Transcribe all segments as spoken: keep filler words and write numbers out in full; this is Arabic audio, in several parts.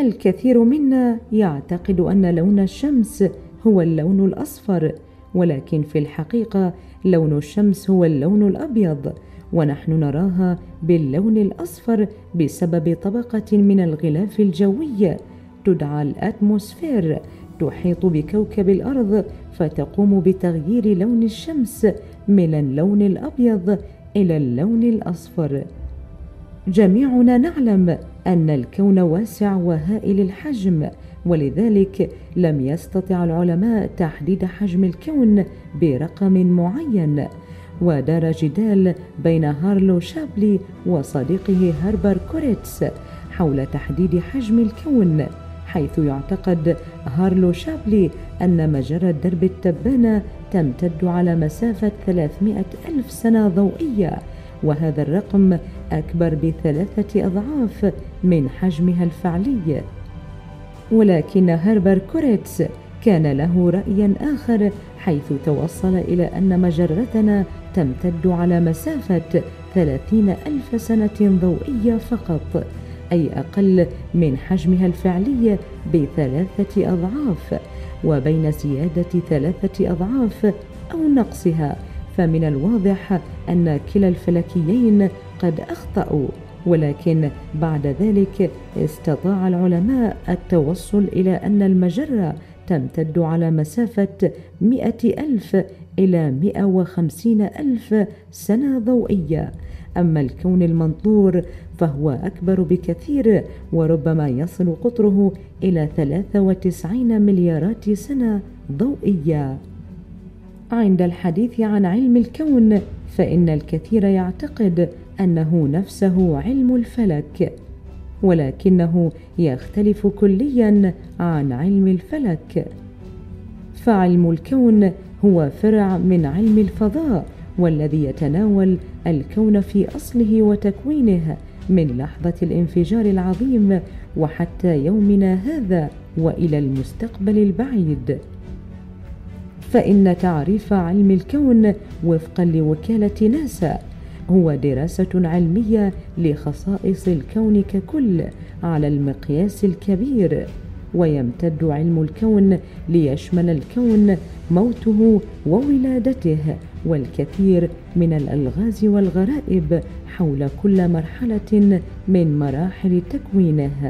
الكثير منا يعتقد أن لون الشمس هو اللون الأصفر، ولكن في الحقيقة لون الشمس هو اللون الأبيض، ونحن نراها باللون الأصفر بسبب طبقة من الغلاف الجوي تدعى الأتموسفير تحيط بكوكب الأرض، فتقوم بتغيير لون الشمس من اللون الأبيض إلى اللون الأصفر. جميعنا نعلم أن الكون واسع وهائل الحجم، ولذلك لم يستطع العلماء تحديد حجم الكون برقم معين، ودار جدال بين هارلو شابلي وصديقه هربر كوريتس حول تحديد حجم الكون، حيث يعتقد هارلو شابلي أن مجرة درب التبانة تمتد على مسافة ثلاثمائة ألف سنة ضوئية، وهذا الرقم أكبر بثلاثة أضعاف من حجمها الفعلي. ولكن هربر كوريتس كان له رأي آخر، حيث توصل إلى أن مجرتنا تمتد على مسافة ثلاثين ألف سنة ضوئية فقط، أي أقل من حجمها الفعلي بثلاثة أضعاف، وبين زيادة ثلاثة أضعاف أو نقصها فمن الواضح أن كلا الفلكيين قد أخطأوا. ولكن بعد ذلك استطاع العلماء التوصل إلى أن المجرة تمتد على مسافة مئة ألف إلى مئة وخمسين ألف سنة ضوئية. أما الكون المنظور فهو أكبر بكثير، وربما يصل قطره إلى ثلاثة وتسعين مليارات سنة ضوئية. عند الحديث عن علم الكون فإن الكثير يعتقد أنه نفسه علم الفلك، ولكنه يختلف كليا عن علم الفلك، فعلم الكون هو فرع من علم الفضاء، والذي يتناول الكون في أصله وتكوينه من لحظة الانفجار العظيم وحتى يومنا هذا وإلى المستقبل البعيد. فإن تعريف علم الكون وفقا لوكالة ناسا هو دراسة علمية لخصائص الكون ككل على المقياس الكبير، ويمتد علم الكون ليشمل الكون موته وولادته والكثير من الألغاز والغرائب حول كل مرحلة من مراحل تكوينه.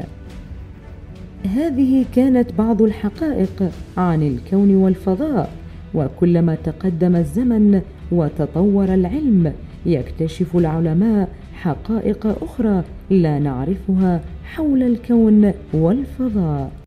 هذه كانت بعض الحقائق عن الكون والفضاء، وكلما تقدم الزمن وتطور العلم يكتشف العلماء حقائق أخرى لا نعرفها حول الكون والفضاء.